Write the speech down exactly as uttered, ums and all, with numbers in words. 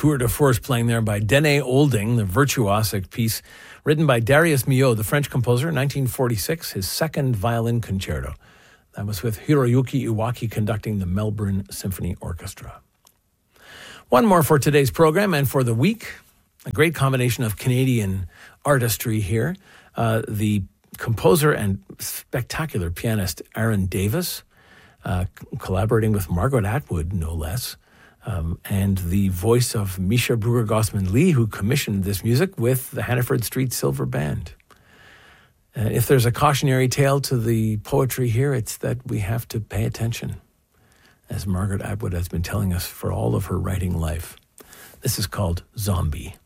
tour de force playing there by Dene Olding, the virtuosic piece written by Darius Milhaud, the French composer, in nineteen forty-six, his second violin concerto. That was with Hiroyuki Iwaki conducting the Melbourne Symphony Orchestra. One more for today's program and for the week. A great combination of Canadian artistry here. Uh, the composer and spectacular pianist Aaron Davis, uh, collaborating with Margaret Atwood, no less, um, and the voice of Misha Brugger-Gossman-Lee, who commissioned this music with the Hannaford Street Silver Band. Uh, if there's a cautionary tale to the poetry here, it's that we have to pay attention, as Margaret Atwood has been telling us for all of her writing life. This is called Zombie.